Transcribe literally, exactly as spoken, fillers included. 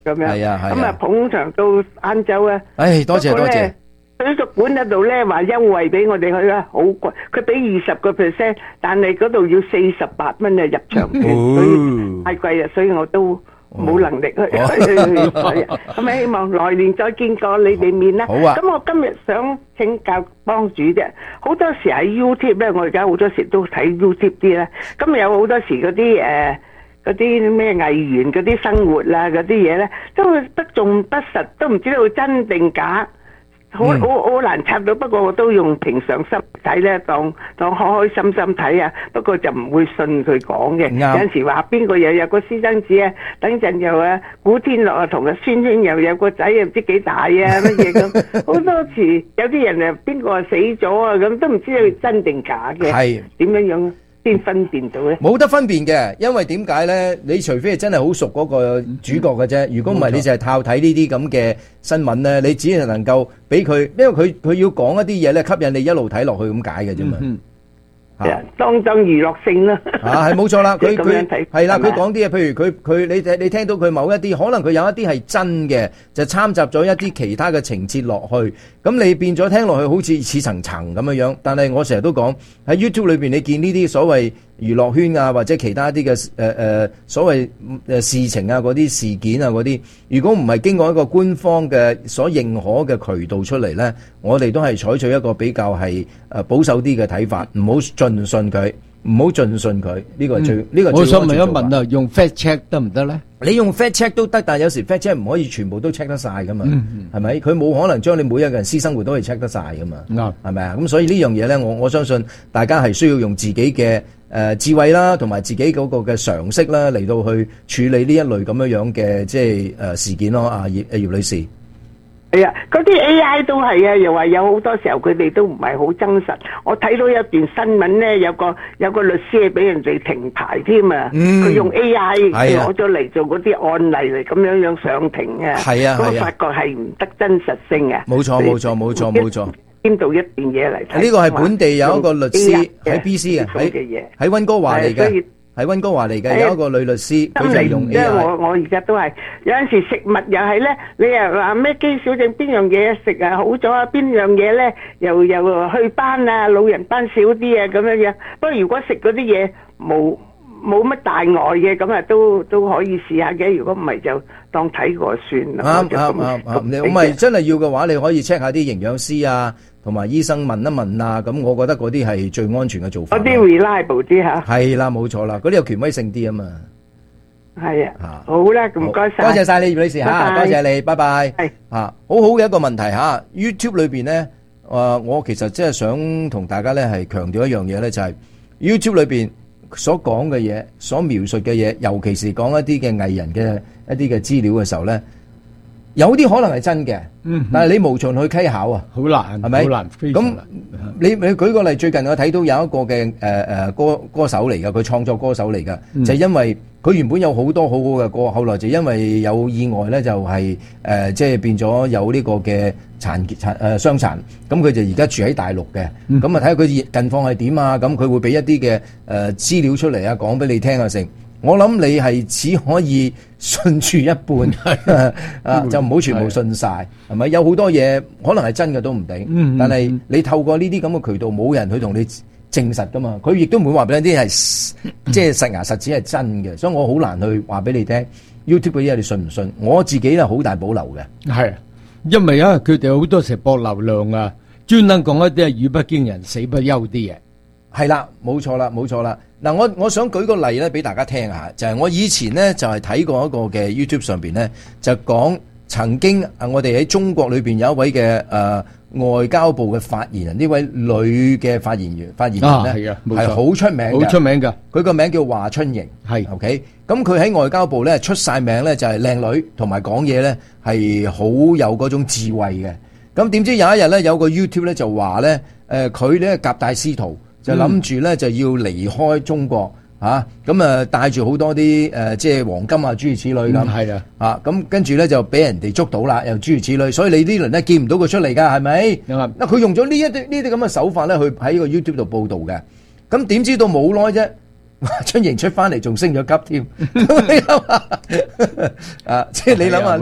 咁樣。 係啊係啊。 咁啊捧場到晏晝啊。 唉，多謝多謝。 水族館嗰度咧話優惠俾我哋去啦，好貴，佢俾二十個 percent，但係嗰度要四十八蚊啊入場券，所以太貴啦，所以我都冇能力去。咁希望來年再見過你哋面啦。 好啊。 咁我今日想請教幫主啫，好多時喺 YouTube 咧，我而家好多時都睇 YouTube 啲啦。咁有好多時嗰啲誒嗰啲咩藝員嗰啲生活啦嗰啲嘢咧，都會不重不實，都唔知道真定假。好好好難插到，不過我都用平常心睇咧，當當開開心心睇啊。不過就唔會信佢講嘅。有陣時話邊個又有個私生子啊，等陣又啊古天樂啊同阿孫軒又有個仔啊，唔知幾大啊乜嘢咁。好多時有啲人啊邊個啊死咗啊咁，都唔知佢真定假嘅。係點樣樣先分辨到咧？ 冇得分辨嘅，因為點解咧？你除非係真係好熟嗰個主角嘅啫。如果唔係，你就係靠睇呢啲咁嘅新聞咧，你只係能夠俾佢，因為佢佢要講一啲嘢咧，吸引你一路睇落去咁解嘅啫嘛。 係啊，當當娛樂性啦。 啊，係冇錯啦，佢佢係啦， 係咪佢講啲嘢，譬如佢佢你睇你聽到佢某一啲，可能佢有一啲係真嘅，就摻雜咗一啲其他嘅情節落去，咁你變咗聽落去好似似層層咁樣樣。但係我成日都講喺 YouTube 裏邊，你見呢啲所謂娛樂圈啊，或者其他啲嘅誒誒所謂誒事情啊，嗰啲事件啊嗰啲，如果唔係經過一個官方嘅所認可嘅渠道出嚟咧，我哋都係採取一個比較係誒保守啲嘅睇法，唔好盡信佢，唔好盡信佢，呢個係最呢個。 我想問一問啊，用 fact check 得唔得咧？ 你用 fact check 都得，但係有時 fact check 唔可以全部都 check 得晒噶嘛，係咪？佢冇可能將你每一個人私生活都可以 check 得晒噶嘛，啱係咪啊？咁所以呢樣嘢咧，我我相信大家係需要用自己嘅誒智慧啦，同埋自己嗰個嘅常識啦，嚟到去處理呢一類咁樣樣嘅即係誒事件咯。啊葉葉女士。 係啊，嗰啲 A I 都係啊，又話有好多時候佢哋都唔係好真實。我睇到一段新聞咧，有個有個律師係俾人哋停牌添啊，佢用 A I 攞咗嚟做嗰啲案例嚟咁樣樣上庭啊。係啊係啊，我發覺係唔得真實性啊。 冇錯冇錯冇錯冇錯。 邊度一段嘢嚟睇？ 呢個係本地有一個律師喺 B C 嘅，喺喺溫哥華嚟嘅。喺溫哥華嚟嘅有一個女律師，佢就用 A I。 因為我我而家都係有陣時食物又係咧，你又話咩肌少症邊樣嘢食啊好咗啊，邊樣嘢咧又又去斑啊，老人斑少啲啊咁樣樣。不過如果食嗰啲嘢冇冇乜大礙嘅，咁啊都都可以試下嘅。如果唔係就當睇過算啦。 啱啱啱啱，你唔係真係要嘅話，你可以 check 下啲營養師啊。同埋醫生問一問啊，咁我覺得嗰啲係最安全嘅做法。 嗰啲 reliable 啲嚇。係啦，冇錯啦，嗰啲有權威性啲啊嘛。 係啊。好啦，唔該晒。 多謝晒你葉女士嚇，多謝你，拜拜。係。嚇，好好嘅一個問題嚇。YouTube 裏邊咧，誒，我其實即係想同大家咧係強調一樣嘢咧，就係 YouTube 裏邊所講嘅嘢，所描述嘅嘢，尤其是講一啲嘅藝人嘅一啲嘅資料嘅時候咧。有啲可能係真嘅，嗯、但係你無從去稽考啊， 好難， 係咪？ 好難。 咁你你舉個例，最近我睇到有一個嘅誒誒歌歌手嚟㗎，佢創作歌手嚟㗎，嗯、就係因為佢原本有好多好好嘅歌，後來就因為有意外咧，就係誒即係變咗有呢個嘅殘殘誒傷殘，咁佢就而家住喺大陸嘅，咁啊睇下佢近況係點啊，咁佢會俾一啲嘅誒資料出嚟啊，講俾你聽啊成。我諗你係只可以信住一半，啊就唔好全部信晒，係咪？有好多嘢可能係真嘅都唔定，嗯、但係你透過呢啲咁嘅渠道，冇人去同你證實噶嘛，佢亦都唔會話俾你啲係即係實牙實齒係真嘅，所以我好難去話俾你聽。YouTube 嘅嘢你信唔信？我自己咧好大保留嘅， 係因為啊，佢哋好多時博流量啊，專登講一啲係語不驚人死不休啲嘢。 係啦，冇錯啦，冇錯啦。嗱，我我想舉個例咧，俾大家聽下，就係、是、我以前咧就係、是、睇過一個嘅 YouTube 上邊咧，就講曾經啊，我哋喺中國裏邊有一位嘅誒、呃、外交部嘅發言人，呢位女嘅發言員發言人咧係好出名嘅， 好出名嘅， 佢個名叫華春瑩，係 OK。咁佢喺外交部咧出晒名咧，就係靚女，同埋講嘢咧係好有嗰種智慧嘅。咁點知有一日咧，有個 YouTube 咧就話咧，誒佢咧夾帶私逃。就諗住咧就要離開中國嚇，咁啊帶住好多啲誒、呃、即係黃金啊諸如此類咁，係啊嚇，咁跟住咧就俾人哋捉到啦，又諸如此類，所以你呢輪咧見唔到佢出嚟㗎，係咪？嗱佢、嗯、用咗呢一啲呢啲咁嘅手法咧，去喺個 YouTube 度報導嘅，咁點知道冇耐啫， 春瑩出翻嚟仲升咗級添，咁你諗下啊，即係你諗下。